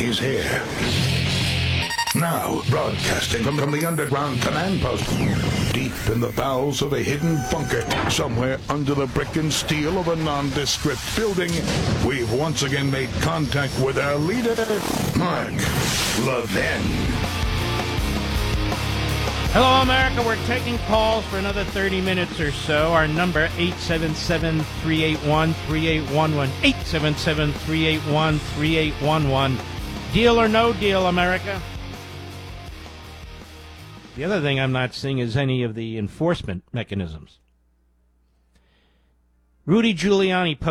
He's here. Now, broadcasting from the underground command post, deep in the bowels of a hidden bunker, somewhere under the brick and steel of a nondescript building, we've once again made contact with our leader, Mark Levin. Hello, America. We're taking calls for another 30 minutes or so. Our number, 877-381-3811. 877-381-3811. Deal or no deal, America? The other thing I'm not seeing is any of the enforcement mechanisms. Rudy Giuliani